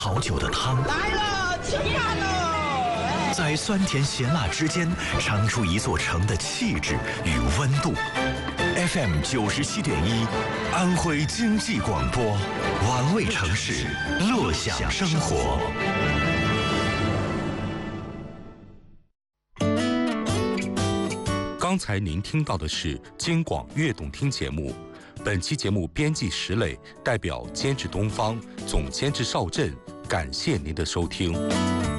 好久的汤来了，吃饭喽！ 在酸甜咸辣之间尝出一座城的气质与温度。FM 97.1，安徽经济广播，玩味城市，乐享生活。 刚才您听到的是京广悦动听节目。本期节目编辑石磊，代表监制东方，总监制邵震，感谢您的收听。